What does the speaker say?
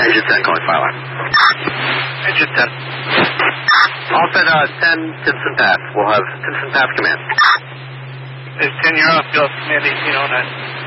Engine 10 calling fire line. Engine 10. All set 10, Timpson Pass. We'll have Timpson Pass command. It's 10, you're off, Gulf Command 1809.